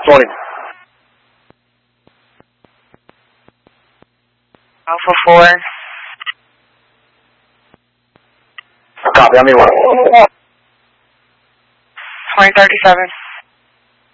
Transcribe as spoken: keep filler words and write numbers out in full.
Morning. Alpha four. Copy, I'm in one. twenty thirty-seven.